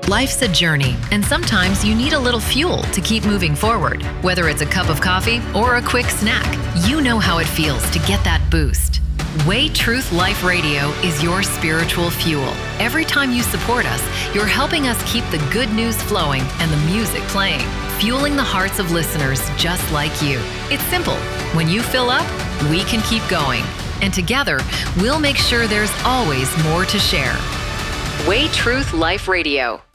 Life's a journey, and sometimes you need a little fuel to keep moving forward. Whether it's a cup of coffee or a quick snack, you know how it feels to get that boost. Way Truth Life Radio is your spiritual fuel. Every time you support us, you're helping us keep the good news flowing and the music playing, fueling the hearts of listeners just like you. It's simple. When you fill up, we can keep going. And together, we'll make sure there's always more to share. Way Truth Life Radio.